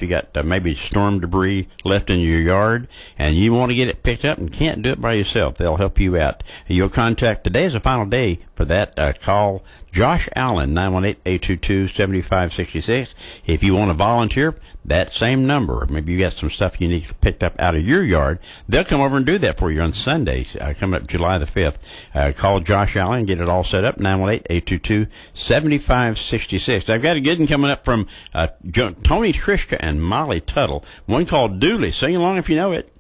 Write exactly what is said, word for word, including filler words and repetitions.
you got uh, maybe storm debris left in your yard and you want to get it picked up and can't do it by yourself, they'll help you out. You'll contact, today is the final day for that. Uh, call Josh Allen, nine one eight, eight two two, seven five six six. If you want to volunteer, that same number. Maybe you got some stuff you need picked up out of your yard. They'll come over and do that for you on Sunday, uh, coming up July the fifth. Uh, call Josh Allen and get it all set up, nine one eight, eight two two, seven five six six. I've got a good one coming up from uh, Tony Trishka and Molly Tuttle, one called Dooley. Sing along if you know it.